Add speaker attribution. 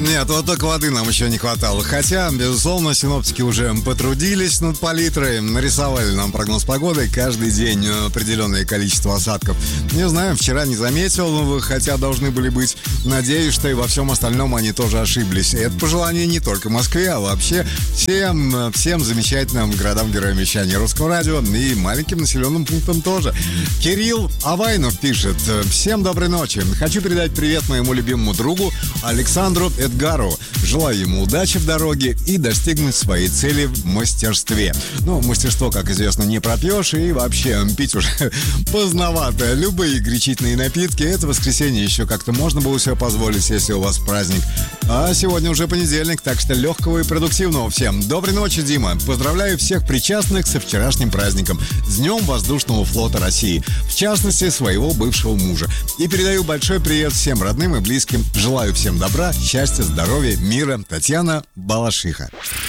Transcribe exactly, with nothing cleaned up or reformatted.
Speaker 1: Нет, вот только воды нам еще не хватало. Хотя, безусловно, синоптики уже потрудились над палитрой, нарисовали нам прогноз погоды. Каждый день определенное количество осадков. Не знаю, вчера не заметил, хотя должны были быть. Надеюсь, что и во всем остальном они тоже ошиблись. И это пожелание не только Москве, а вообще всем, всем замечательным городам-героям вещания Русского радио и маленьким населенным пунктам тоже. Кирилл Авайнов пишет: всем доброй ночи. Хочу передать привет моему любимому другу Александру Эдгару. Желаю ему удачи в дороге и достигнуть своей цели в мастерстве. Ну, мастерство, как известно, не пропьешь, и вообще пить уже поздновато. Любые горячительные напитки, это воскресенье еще как-то можно было себе позволить, если у вас праздник. А сегодня уже понедельник, так что легкого и продуктивного всем. Доброй ночи, Дима. Поздравляю всех причастных со вчерашним праздником. С Днем Воздушного флота России. В частности, своего бывшего мужа. И передаю большой привет всем родным и близким. Желаю всем добра, счастья, здоровья, мира. Татьяна Балашиха.